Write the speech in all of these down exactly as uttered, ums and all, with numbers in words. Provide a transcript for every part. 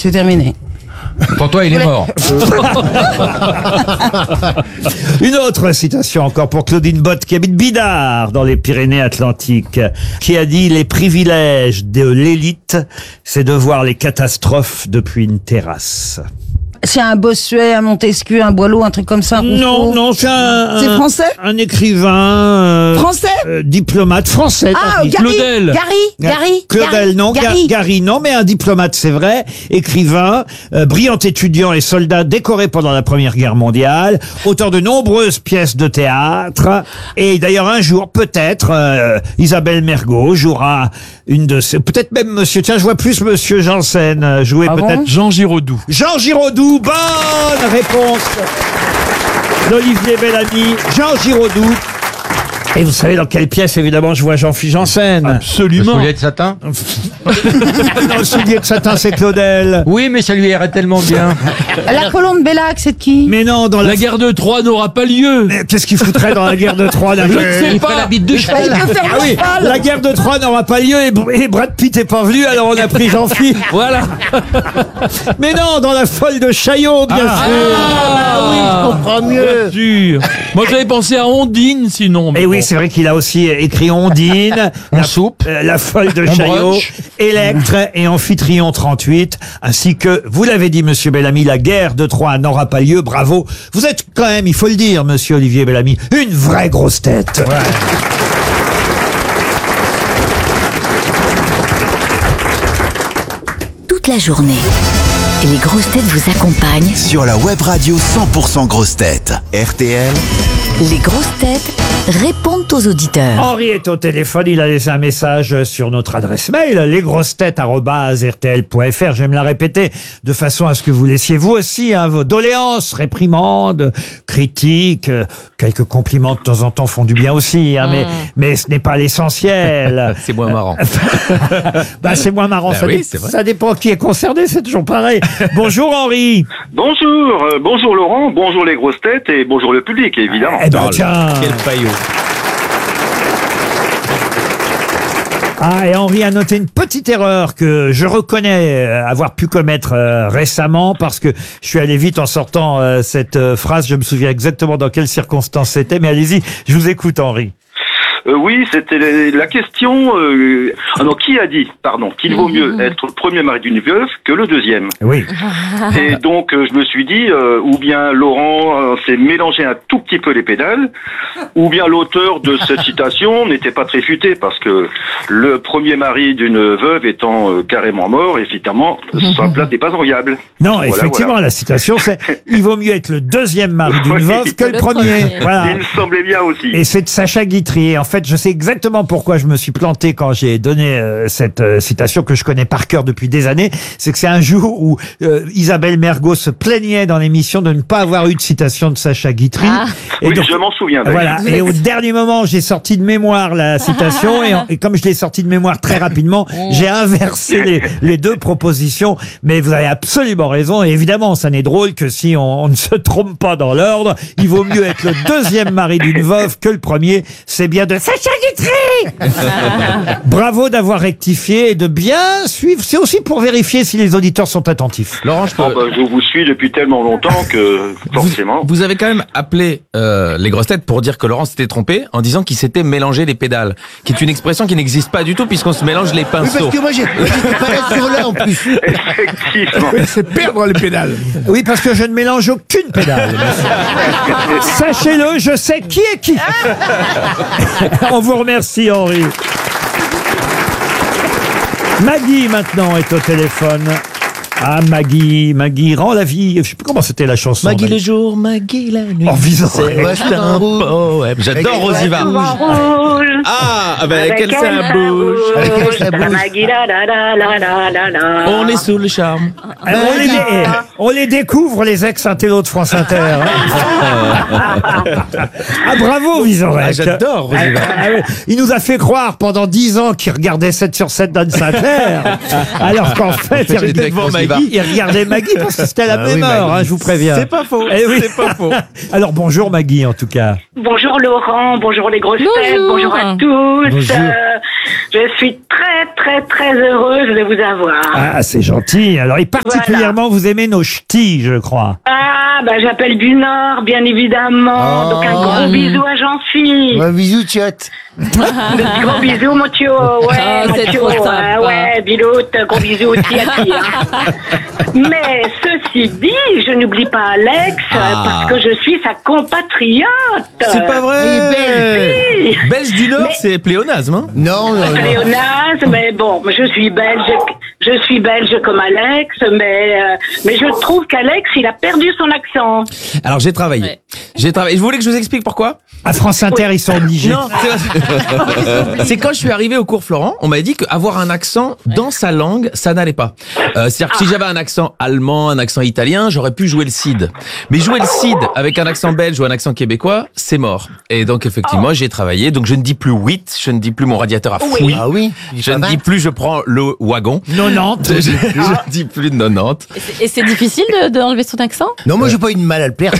C'est terminé. Pour toi, il est mort. Une autre citation encore pour Claudine Bott, qui habite Bidart, dans les Pyrénées-Atlantiques, qui a dit « Les privilèges de l'élite, c'est de voir les catastrophes depuis une terrasse. » C'est un Bossuet, un Montesquieu, un Boileau, un truc comme ça. Non, non, c'est un... C'est un- français Un écrivain... euh, Français euh, diplomate français. Ah, t'as dit. Gary, Claudel. Gary, Gary, Claudel, Gary, non, Ga- Gary. Gary, non, mais un diplomate, c'est vrai, écrivain, euh, brillant étudiant et soldat décoré pendant la Première Guerre mondiale, auteur de nombreuses pièces de théâtre, et d'ailleurs un jour, peut-être, euh, Isabelle Mergo jouera une de ces, peut-être même monsieur, tiens, je vois plus monsieur Janssen euh, jouer Ah bon peut-être. Jean Giraudoux. Jean Giraudoux, bonne réponse d'Olivier Bellamy, Jean Giraudoux. Et vous savez dans quelle pièce, évidemment, je vois Jean-Philippe Janssen. Absolument. Le soulier de satin. Non, le soulier de satin, c'est Claudel. Oui, mais ça lui irait tellement bien. L'Apollon de Bellac, c'est de qui? Mais non, dans la... La guerre de Troie n'aura pas lieu. Mais qu'est-ce qu'il foutrait dans la guerre de Troie là Je ne sais pas. La bite de Bah, il peut faire Ah le oui, cheval. la guerre de Troie n'aura pas lieu et, Br- et Brad Pitt est pas venu, alors on a pris Jean-Philippe. Voilà. Mais non, dans la folle de Chaillot, bien sûr. Ah oui, je comprends mieux. Sûr. Moi, j'avais pensé à Ondine, sinon. mais Et oui, bon. c'est vrai qu'il a aussi écrit Ondine, En la, soupe. euh, la folle de Un Chaillot, brunch. Électre et Amphitryon trente-huit, ainsi que, vous l'avez dit, monsieur Bellamy, la guerre de Troie n'aura pas lieu, bravo. Vous êtes quand même, il faut le dire, monsieur Olivier Bellamy, une vraie grosse tête. Toute la journée, les grosses têtes vous accompagnent. Sur la web radio cent pour cent grosses têtes. R T L. Les grosses têtes répondent aux auditeurs. Henri est au téléphone, il a laissé un message sur notre adresse mail, lesgrossetêtes arobase r t l point f r. Je vais me la répéter de façon à ce que vous laissiez vous aussi hein, vos doléances, réprimandes, critiques, euh, quelques compliments de temps en temps font du bien aussi, hein, mais, mais ce n'est pas l'essentiel. C'est moins marrant. Bah, c'est moins marrant, Bah ça, oui, dé- c'est vrai. ça dépend qui est concerné, c'est toujours pareil. Bonjour Henri. Bonjour, euh, bonjour Laurent, bonjour les grosses têtes et bonjour le public évidemment. Eh ben tiens. Quel paillot. Ah, et Henri a noté une petite erreur que je reconnais euh, avoir pu commettre euh, récemment parce que je suis allé vite en sortant euh, cette euh, phrase. Je me souviens exactement dans quelles circonstances c'était, mais allez-y, je vous écoute Henri. Euh, oui, c'était la la question. Euh, ah non, qui a dit, pardon, qu'il vaut mieux être le premier mari d'une veuve que le deuxième. Oui. Et donc euh, je me suis dit, euh, ou bien Laurent euh, s'est mélangé un tout petit peu les pédales, ou bien l'auteur de cette citation n'était pas très futé parce que le premier mari d'une veuve étant euh, carrément mort, évidemment, sa place n'est pas enviable. Non, Voilà, effectivement, voilà. la citation c'est « Il vaut mieux être le deuxième mari d'une Oui. veuve que le, Le premier. premier. Voilà. Il me semblait bien aussi. Et c'est de Sacha Guitry. En fait, je sais exactement pourquoi je me suis planté quand j'ai donné euh, cette euh, citation que je connais par cœur depuis des années. C'est que c'est un jour où euh, Isabelle Mergo se plaignait dans l'émission de ne pas avoir eu de citation de Sacha Guitry. Ah. Et Oui, donc, je m'en souviens. d'ailleurs. voilà. Et au dernier moment, j'ai sorti de mémoire la citation et, en- et comme je l'ai sorti de mémoire très rapidement, j'ai inversé les, les deux propositions. Mais vous avez absolument raison. Et évidemment, ça n'est drôle que si on, on ne se trompe pas dans l'ordre. Il vaut mieux être le deuxième mari d'une veuve que le premier. C'est bien de Sacha Guitry. Bravo d'avoir rectifié et de bien suivre. C'est aussi pour vérifier si les auditeurs sont attentifs. Laurent, je peux... Oh, bah, je vous suis depuis tellement longtemps que forcément. Vous avez quand même appelé euh, les grosses têtes pour dire que Laurent s'était trompé en disant qu'il s'était mélangé les pédales, qui est une expression qui n'existe pas du tout puisqu'on se mélange les Oui, pinceaux. parce que moi, j'ai- moi, j'étais pas là sur là en plus. Effectivement. C'est perdre les pédales. Oui, parce que je ne mélange aucune pédale. Sachez-le, je sais qui est qui. On vous remercie, Henri. Maggie, maintenant, est au téléphone. Ah, Maggie, Maggie rend la vie. Je sais plus comment c'était la chanson. Maggie le jour, Maggie la nuit. Oh, visant. C'est moi, c'est un poème. J'adore Rosiva. Ah, avec elle ça bouge. Avec elle, ça bouge. On est sous le charme. Eh, on, les, dé- on les découvre, les ex-intellos de France Inter. hein. Ah, bravo, Vizorek. Ah, j'adore Rosiva. Ah, oui. Il nous a fait croire pendant dix ans qu'il regardait sept sur sept d'Anne Sinclair, alors qu'en fait, il, j'étais devant Maggie, Maggie. il regardait Maggie parce que c'était à la Ah même oui, heure, Maggie. hein, je vous préviens. C'est pas faux. Eh oui. C'est pas faux. Alors bonjour Maggie, en tout cas. Bonjour Laurent, bonjour les grosses Bonjour. têtes, bonjour à tous. Bonjour. Euh, Je suis très, très, très heureuse de vous avoir. Ah, c'est gentil. Alors, et particulièrement, vous aimez nos ch'tis, je crois. Ah, bah j'appelle du Nord, bien évidemment. Oh. Donc un gros bisou à Jean-Phi. Un bisou, tchot. De gros bisous, mon tio. Ouais, Oh, mon c'est tio. trop sympa. Ouais, ouais, Biloute, gros bisous aussi à qui. Hein. Mais ceci dit, je n'oublie pas Alex, Ah. parce que je suis sa compatriote. C'est pas vrai. Oui. Belge du Nord, Mais- c'est pléonasme. Hein. Non, non, non. Pléonasme, mais bon, je suis belge, je suis belge comme Alex, mais euh, mais je trouve qu'Alex, il a perdu son accent. Alors j'ai travaillé. Ouais. J'ai travaillé. Je voulais que je vous explique pourquoi. À France Inter, ils sont obligés. Non, c'est c'est quand je suis arrivé au cours Florent, on m'a dit qu'avoir un accent dans sa langue, ça n'allait pas. Euh, C'est-à-dire que si j'avais un accent allemand, un accent italien, j'aurais pu jouer le Cid. Mais jouer le Cid avec un accent belge ou un accent québécois, c'est mort. Et donc effectivement, j'ai travaillé. Donc je ne dis plus huit, je ne dis plus mon radiateur à fouille. Ah oui. Je ne dis plus je prends le wagon. nonante. Je ne dis plus de nonante. Et c'est- Et c'est difficile de- d'enlever son accent? Non, moi, j'ai pas eu de mal à le perdre.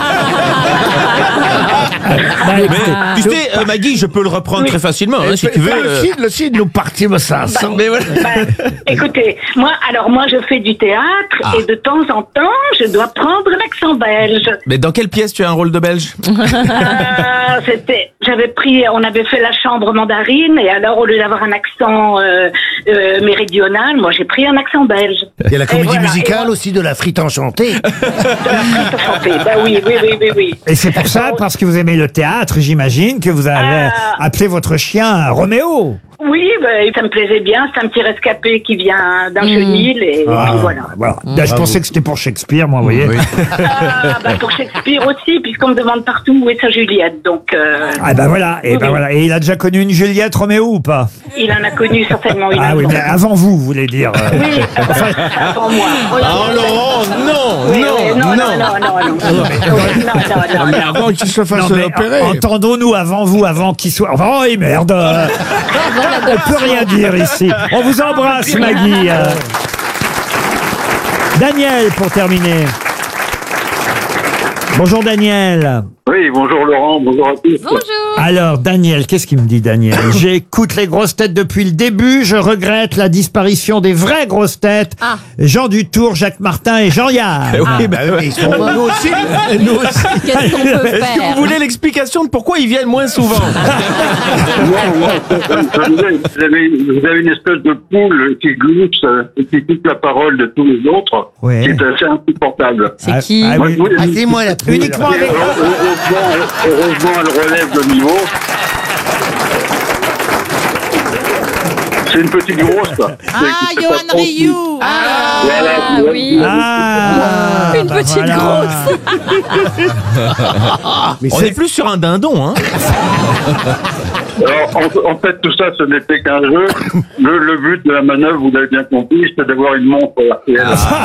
Bah, Mais écoutez, tu sais, euh, Maggie, je peux le reprendre très facilement, hein, si tu veux. Le euh. Cid, le Cid, nous partîmes ça. ça. Mais voilà. Bah, écoutez, moi, alors moi, je fais du théâtre Ah. et de temps en temps, je dois prendre l'accent belge. Mais dans quelle pièce tu as un rôle de belge? Euh, c'était, j'avais pris, on avait fait la chambre mandarine et alors au lieu d'avoir un accent euh, euh, méridional, moi j'ai pris un accent belge. Il y a la comédie voilà, musicale et moi- aussi de la frite enchantée. De la frite chantée. Bah oui, oui, oui, oui, oui. Et c'est pour ça, parce que vous aimez le théâtre, j'imagine, que vous avez Ah. appelé votre chien Roméo. Oui, bah, ça me plaisait bien. C'est un petit rescapé qui vient d'un chenil et, Ah, puis voilà. voilà. Là, je pensais que c'était pour Shakespeare, moi, vous voyez. Ah, bah, pour Shakespeare aussi, puisqu'on me demande partout où est sa Juliette. Donc, euh, Ah ben voilà, et Oui, ben oui. voilà. Et il a déjà connu une Juliette Roméo ou pas? il en a connu certainement une. Ah oui, avant. mais avant vous, vous voulez dire. euh. Oui, avant moi. Oh Laurent, non, Oui, oui, non, non, non, non. non, non, non, non, non, non, non. Avant qu'il se fasse Non, mais opérer. en- entendons-nous avant vous, avant qu'il soit. Oh, et merde euh, on peut rien dire ici. On vous embrasse, Maggie. euh. Daniel, pour terminer. Bonjour, Daniel. Oui, bonjour Laurent, bonjour à tous. Bonjour. Alors, Daniel, qu'est-ce qu'il me dit, Daniel? J'écoute les grosses têtes depuis le début. Je regrette la disparition des vraies grosses têtes. Ah. Jean Dutour, Jacques Martin et Jean Yann. Oui, bah, Ils sont nous aussi. Nous aussi. Qu'est-ce qu'on peut Est-ce que faire? vous voulez l'explication de pourquoi ils viennent moins souvent? Non, non, ça- ça- ça- vous, avez, vous avez- vous avez une espèce de poule qui glisse euh, et qui coupe la parole de tous les autres, Ouais. qui est assez insupportable. C'est Ah, qui? ah oui. Moi, Ah, c'est moi la poule. Uniquement Et avec. heureusement, heureusement, elle relève le niveau. C'est une petite grosse, quoi. Ah, Johan Rioux. Ah, Voilà. oui. Ah, Une bah petite voilà. grosse. Mais On c'est est plus sur un dindon, hein. Alors, en, en fait, tout ça, ce n'était qu'un jeu. Le, le but de la manœuvre, vous l'avez bien compris, c'est d'avoir une montre R T L.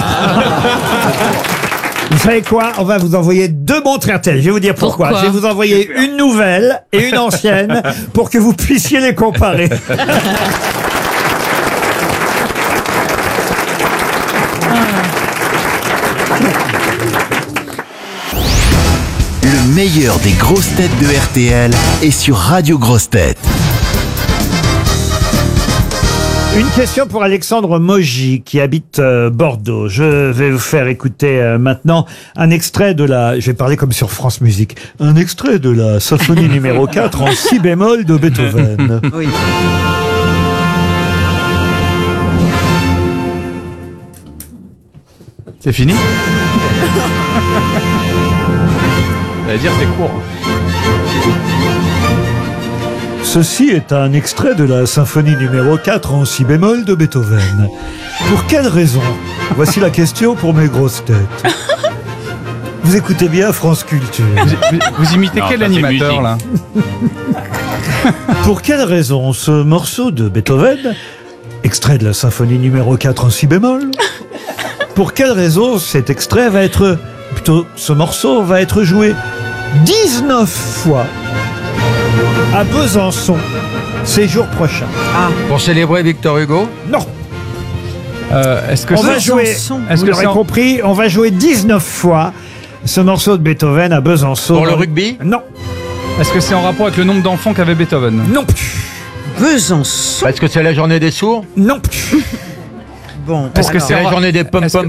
Vous savez quoi? On va vous envoyer deux montres R T L. Je vais vous dire pourquoi. Pourquoi Je vais vous envoyer une nouvelle et une ancienne pour que vous puissiez les comparer. Le meilleur des grosses têtes de R T L est sur Radio Grosses Têtes. Une question pour Alexandre Mogy qui habite euh, Bordeaux. Je vais vous faire écouter euh, maintenant un extrait de la... Je vais parler comme sur France Musique. Un extrait de la symphonie numéro quatre en si bémol de Beethoven. Oui. C'est fini? Ça veut dire c'est court. Ceci est un extrait de la symphonie numéro quatre en si bémol de Beethoven. Pour quelle raison? Voici la question pour mes grosses têtes. Vous écoutez bien France Culture. Vous, vous imitez Non, quel ça, c'est animateur musique. là? Pour quelle raison ce morceau de Beethoven, extrait de la symphonie numéro quatre en si bémol, pour quelle raison cet extrait va être, plutôt ce morceau va être joué dix-neuf fois à Besançon ces jours prochains? Pour célébrer Victor Hugo? Non, Euh, Est-ce que on c'est- va jouer, Est-ce vous que l'aurez c'est en- compris, on va jouer dix-neuf fois ce morceau de Beethoven à Besançon. Pour le rugby? Non, Est-ce que c'est en rapport avec le nombre d'enfants qu'avait Beethoven? non plus. Besançon. Est-ce que c'est la journée des sourds? Non. Bon. Est-ce que c'est la journée des pom-pom